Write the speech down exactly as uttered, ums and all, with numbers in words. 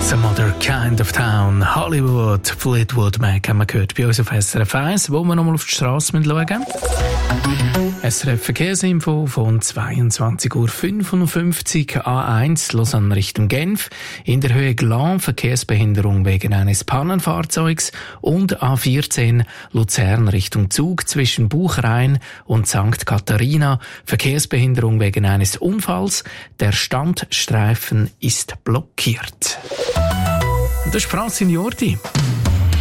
Some Other Kind of Town, Hollywood, Fleetwood Mac haben wir gehört bei uns auf S R F eins, wo wir nochmal auf die Strasse schauen müssen. S R F Verkehrsinfo von zweiundzwanzig Uhr fünfundfünfzig, A eins Lausanne Richtung Genf, in der Höhe Glan Verkehrsbehinderung wegen eines Pannenfahrzeugs und A vierzehn Luzern Richtung Zug zwischen Buchrain und Sankt Katharina, Verkehrsbehinderung wegen eines Unfalls, der Standstreifen ist blockiert. Und das ist Francine Jordi.